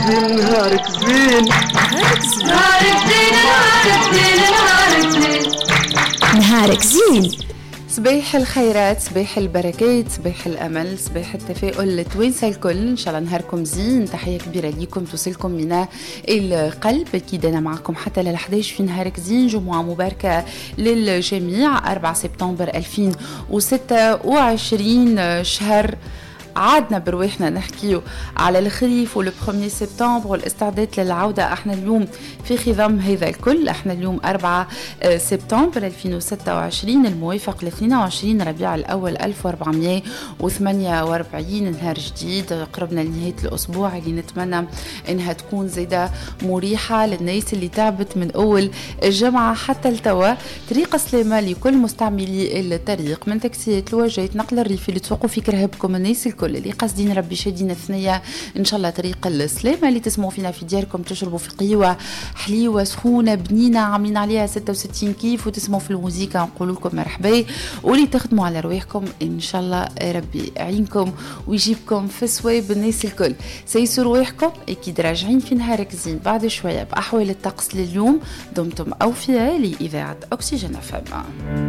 زين نهارك زين نهارك زين نهارك زين نهارك زين. صباح الخيرات، صباح البركات، صباح الأمل، صباح التفاؤل، توانسة الكل. إن شاء الله نهاركم زين. تحية كبيرة ليكم توصلكم من القلب. أكيد أنا معكم حتى ل11 في نهارك زين. جمعة مباركة للجميع. 4 سبتمبر 2026 شهر عادنا برواحنا نحكيو على الخريف والبروميي سبتمبر والاستعداد للعودة. احنا اليوم في خضم هذا الكل. احنا اليوم 4 سبتمبر 2026 الموافق ل 22 ربيع الأول 1448. نهار جديد، قربنا لنهاية الأسبوع اللي نتمنى إنها تكون زيادة مريحة للناس اللي تعبت من أول الجمعة حتى التوا. طريقة سلامة لكل مستعملي الطريق، من تاكسيات لواجهات نقل الريف اللي تسوقوا في كرهبكم، الناس الكل اللي قاصدين ربي شادين الثنية إن شاء الله طريق السلامة. اللي تسمعوا فينا في دياركم تشربوا في قهوة حليوة سخونة بنينة عاملين عليها 66 كيف وتسمعوا في الموسيقى نقول لكم مرحبا. واللي تخدموا على رواحكم إن شاء الله ربي يعينكم ويجيبكم في صواب الناس الكل. سيسوا رواحكم أكيد راجعين في نهارك زين بعد شوية بأحوال الطقس لليوم. دمتم أوفياء لإذاعة أكسجين FM.